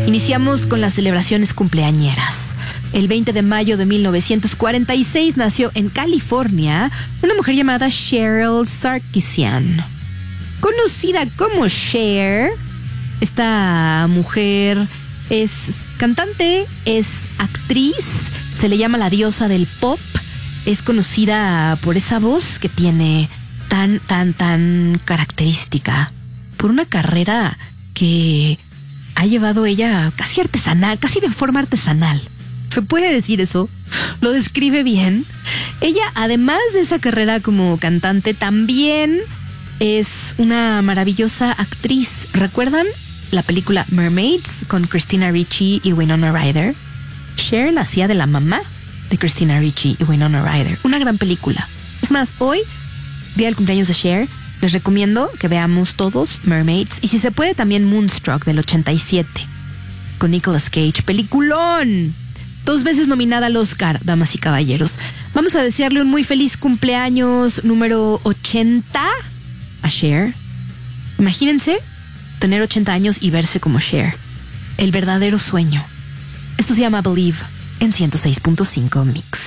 Iniciamos con las celebraciones cumpleañeras. El 20 de mayo de 1946 nació en California una mujer llamada Cheryl Sarkisian. Conocida como Cher, esta mujer es cantante, es actriz, se le llama la diosa del pop. Es conocida por esa voz que tiene tan característica, por una carrera que ha llevado ella casi artesanal, casi de forma artesanal. ¿Se puede decir eso? Lo describe bien. Ella, además de esa carrera como cantante, también es una maravillosa actriz. ¿Recuerdan la película Mermaids con Christina Ricci y Winona Ryder? Cher la hacía de la mamá de Christina Ricci y Winona Ryder. Una gran película. Es más, hoy, día del cumpleaños de Cher, les recomiendo que veamos todos Mermaids y si se puede también Moonstruck del 87 con Nicolas Cage. ¡Peliculón! 2 veces nominada al Oscar, damas y caballeros. Vamos a desearle un muy feliz cumpleaños número 80 a Cher. Imagínense tener 80 años y verse como Cher. El verdadero sueño. Esto se llama Believe en 106.5 Mix.